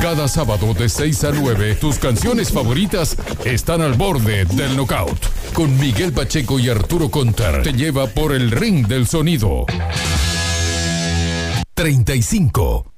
Cada sábado de 6 a 9, tus canciones favoritas están al borde del knockout. Con Miguel Pacheco y Arturo Contar te lleva por el ring del sonido. 35.